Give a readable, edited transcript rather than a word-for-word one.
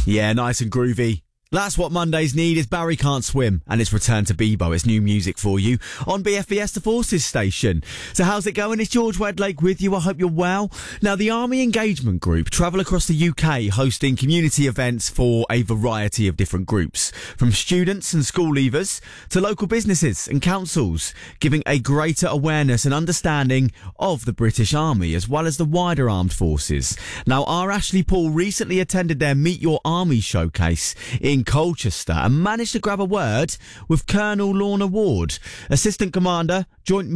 Yeah, nice and groovy. That's what Mondays need is Barry Can't Swim and it's Return to Bebo. It's new music for you on BFBS The Forces station. So how's it going? It's George Wedlake with you. I hope you're well. Now, the Army Engagement Group travel across the UK hosting community events for a variety of different groups, from students and school leavers to local businesses and councils, giving a greater awareness and understanding of the British Army as well as the wider armed forces. Now, our Ashley Paul recently attended their Meet Your Army showcase in Colchester and managed to grab a word with Colonel Lorna Ward, Assistant Commander, Joint